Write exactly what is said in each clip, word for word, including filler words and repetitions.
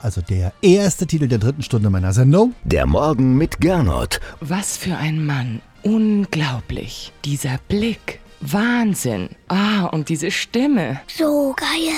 also der erste Titel der dritten Stunde meiner Sendung. Der Morgen mit Gernot. Was für ein Mann. Unglaublich. Dieser Blick. Wahnsinn. Ah, und diese Stimme. So geil.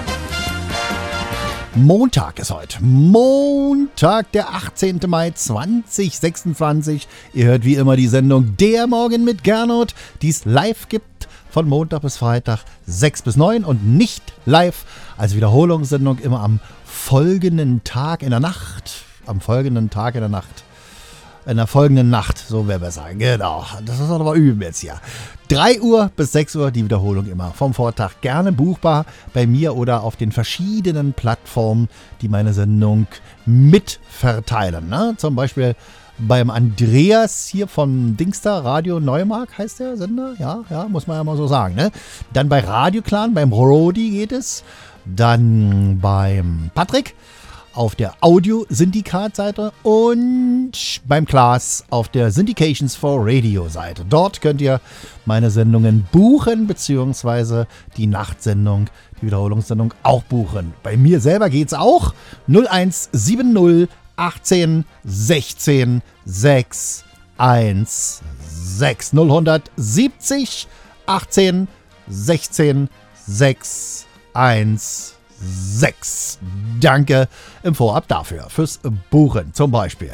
Montag ist heute. Montag, der achtzehnten Mai zweitausendsechsundzwanzig. Ihr hört wie immer die Sendung Der Morgen mit Gernot, die es live gibt von Montag bis Freitag sechs bis neun und nicht live als Wiederholungssendung immer am folgenden Tag in der Nacht. Am folgenden Tag in der Nacht. In der folgenden Nacht, so wäre besser. Genau, das ist aber üben jetzt hier. drei Uhr bis sechs Uhr die Wiederholung immer vom Vortag. Gerne buchbar bei mir oder auf den verschiedenen Plattformen, die meine Sendung mitverteilen. Ne? Zum Beispiel beim Andreas hier von Dingster, Radio Neumark heißt der Sender. Ja, ja, muss man ja mal so sagen. Ne? Dann bei Radio Clan, beim Rodi geht es. Dann beim Patrick auf der Audio-Syndikat-Seite und beim Klaas auf der Syndications for Radio-Seite. Dort könnt ihr meine Sendungen buchen, beziehungsweise die Nachtsendung, die Wiederholungssendung auch buchen. Bei mir selber geht's auch. null eins sieben null achtzehn sechzehn sechs eins sechs null siebzig achtzehn sechzehn sechs eins sechs. Danke im Vorab dafür, fürs Buchen zum Beispiel.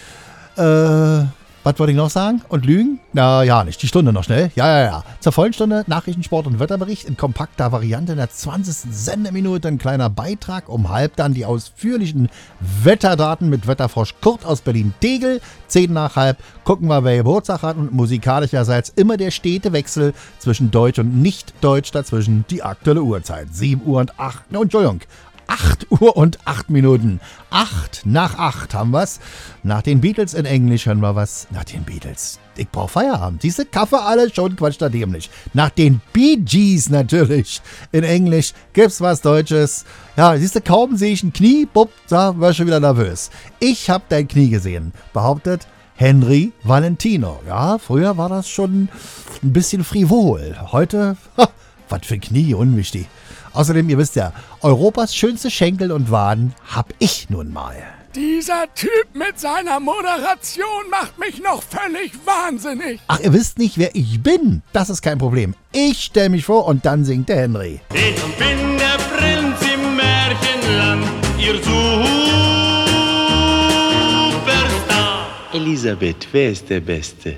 Äh, was wollte ich noch sagen? Und lügen? Na ja, nicht. Die Stunde noch schnell. Ja, ja, ja. Zur vollen Stunde Nachrichten, Sport und Wetterbericht in kompakter Variante in der zwanzigsten Sendeminute. Ein kleiner Beitrag. Um halb dann die ausführlichen Wetterdaten mit Wetterfrosch Kurt aus Berlin-Tegel. Zehn nach halb gucken wir, wer Geburtstag hat. Und musikalischerseits immer der stete Wechsel zwischen Deutsch und Nicht-Deutsch. Dazwischen die aktuelle Uhrzeit. sieben Uhr und acht. No, Entschuldigung. acht Uhr und acht Minuten. acht nach acht haben wir's. Nach den Beatles in Englisch hören wir was. Nach den Beatles. Ich brauch Feierabend. Siehste, Kaffee alle schon, Quatsch da dämlich. Nach den Bee Gees natürlich. In Englisch gibt's was Deutsches. Ja, siehste, kaum sehe ich ein Knie, bupp, da war ich schon wieder nervös. Ich hab dein Knie gesehen, behauptet Henry Valentino. Ja, früher war das schon ein bisschen frivol. Heute, ha, was für ein Knie, unwichtig. Außerdem, ihr wisst ja, Europas schönste Schenkel und Waden hab ich nun mal. Dieser Typ mit seiner Moderation macht mich noch völlig wahnsinnig. Ach, ihr wisst nicht, wer ich bin? Das ist kein Problem. Ich stell mich vor und dann singt der Henry. Ich bin der Prinz im Märchenland, ihr Superstar. Elisabeth, wer ist der Beste?